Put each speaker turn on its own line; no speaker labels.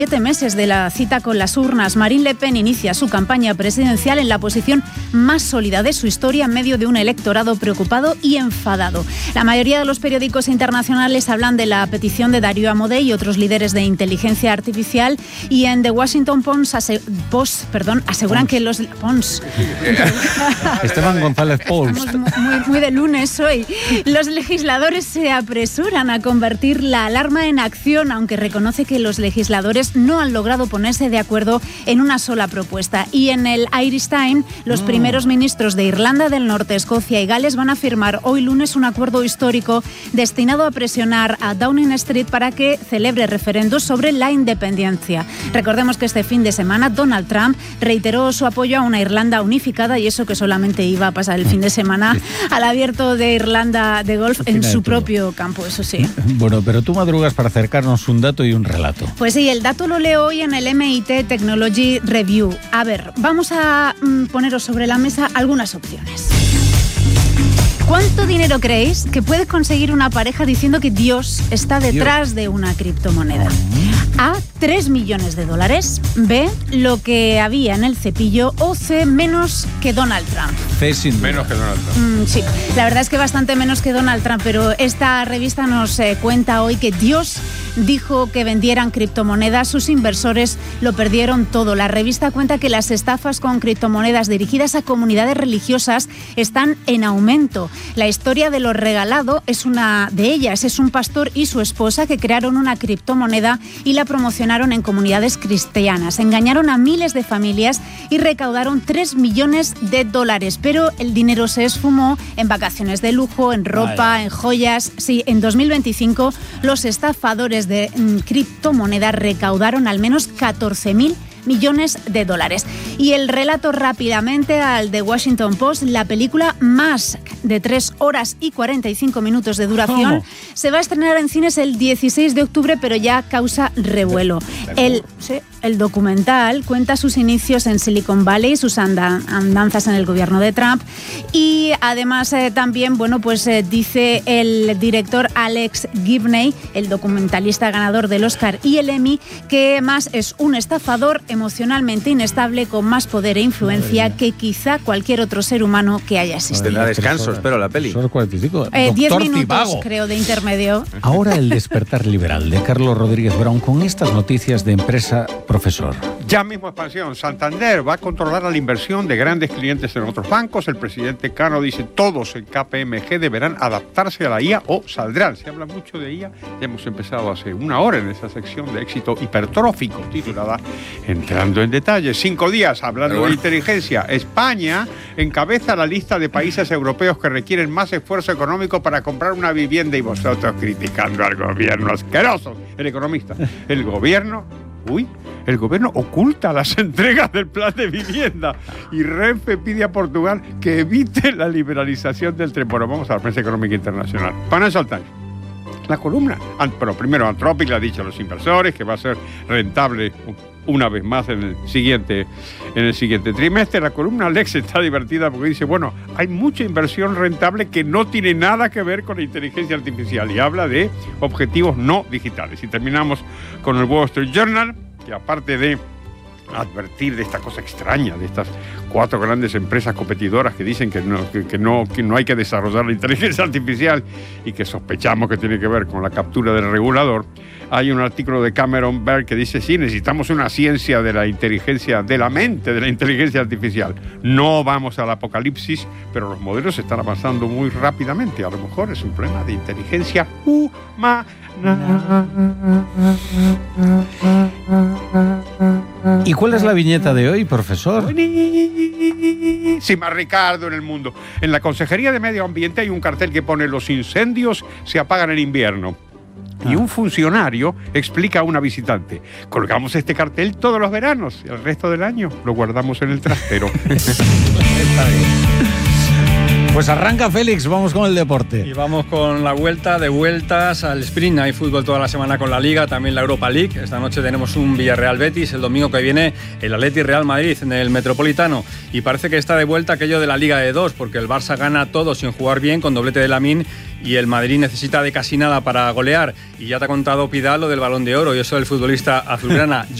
7 meses de la cita con las urnas, Marine Le Pen inicia su campaña presidencial en la posición más sólida de su historia en medio de un electorado preocupado y enfadado. La mayoría de los periódicos internacionales hablan de la petición de Darío Amodei y otros líderes de inteligencia artificial, y en The Washington Post aseguran que los...
Esteban González Post.
Estamos muy de lunes hoy. Los legisladores se apresuran a convertir la alarma en acción, aunque reconoce que los legisladores no han logrado ponerse de acuerdo en una sola propuesta. Y en el Irish Times, los primeros ministros de Irlanda del Norte, Escocia y Gales van a firmar hoy lunes un acuerdo histórico destinado a presionar a Downing Street para que celebre referendos sobre la independencia. Recordemos que este fin de semana Donald Trump reiteró su apoyo a una Irlanda unificada, y eso que solamente iba a pasar el fin de semana al Abierto de Irlanda de golf en su propio campo, eso sí.
Bueno, pero tú madrugas para acercarnos un dato y un relato.
Pues sí, el dato lo leo hoy en el MIT Technology Review. A ver, vamos a poneros sobre la mesa algunas opciones. ¿Cuánto dinero creéis que puede conseguir una pareja diciendo que Dios está detrás de una criptomoneda? A, $3 millones. B, lo que había en el cepillo. O C, menos que Donald Trump.
C, sin
menos que Donald Trump.
Sí, la verdad es que bastante menos que Donald Trump, pero esta revista nos cuenta hoy que Dios dijo que vendieran criptomonedas, sus inversores lo perdieron todo. La revista cuenta que las estafas con criptomonedas dirigidas a comunidades religiosas están en aumento. La historia de lo regalado es una de ellas. Es un pastor y su esposa que crearon una criptomoneda y la promocionaron en comunidades cristianas. Engañaron a miles de familias y recaudaron $3 millones, pero el dinero se esfumó en vacaciones de lujo, en ropa, en joyas. Sí, en 2025 los estafadores de criptomonedas recaudaron al menos $14.000 millones. Y el relato rápidamente al The Washington Post: la película Mask, de 3 horas y 45 minutos de duración, se va a estrenar en cines el 16 de octubre, pero ya causa revuelo. El documental cuenta sus inicios en Silicon Valley, sus andanzas en el gobierno de Trump, y además también, dice el director Alex Gibney, el documentalista ganador del Oscar y el Emmy, que Musk es un estafador emocionalmente inestable con más poder e influencia que quizá cualquier otro ser humano que haya existido.
Tendrá descanso, espero, la peli.
Son 45.
10 minutos, creo, de intermedio.
Ahora el despertar liberal de Carlos Rodríguez Brown con estas noticias de empresa, profesor.
Ya mismo expansión. Santander va a controlar la inversión de grandes clientes en otros bancos. El presidente Cano dice: todos en KPMG deberán adaptarse a la IA o saldrán. Se habla mucho de IA. Ya hemos empezado hace una hora en esa sección de éxito hipertrófico titulada Entrando en Detalles. 5 días hablando de inteligencia. España encabeza la lista de países europeos que requieren más esfuerzo económico para comprar una vivienda, y vosotros criticando al gobierno asqueroso. El economista: el gobierno oculta las entregas del plan de vivienda, y Renfe pide a Portugal que evite la liberalización del tren. Bueno, vamos a la prensa económica internacional. Financial Times. La columna, pero primero Anthropic le ha dicho a los inversores que va a ser rentable una vez más en el siguiente trimestre. La columna Lex está divertida porque dice: hay mucha inversión rentable que no tiene nada que ver con la inteligencia artificial, y habla de objetivos no digitales. Y terminamos con el Wall Street Journal, que aparte de advertir de esta cosa extraña, de estas 4 grandes empresas competidoras que dicen que no hay que desarrollar la inteligencia artificial y que sospechamos que tiene que ver con la captura del regulador, hay un artículo de Cameron Berg que dice: sí, necesitamos una ciencia de la inteligencia, de la mente, de la inteligencia artificial. No vamos al apocalipsis, pero los modelos están avanzando muy rápidamente. A lo mejor es un problema de inteligencia humana.
¿Y cuál es la viñeta de hoy, profesor?
Sí, más Ricardo en el mundo. En la Consejería de Medio Ambiente hay un cartel que pone: los incendios se apagan en invierno. Y un funcionario explica a una visitante: colgamos este cartel todos los veranos, y el resto del año lo guardamos en el trastero. Está bien.
Pues arranca Félix, vamos con el deporte.
Y vamos con la vuelta de vueltas al sprint. Hay fútbol toda la semana con la Liga, también la Europa League. Esta noche tenemos un Villarreal Betis, el domingo que viene el Atleti Real Madrid en el Metropolitano. Y parece que está de vuelta aquello de la Liga de dos, porque el Barça gana todo sin jugar bien, con doblete de Lamine, y el Madrid necesita de casi nada para golear. Y ya te ha contado Pidal lo del Balón de Oro y eso del futbolista azulgrana.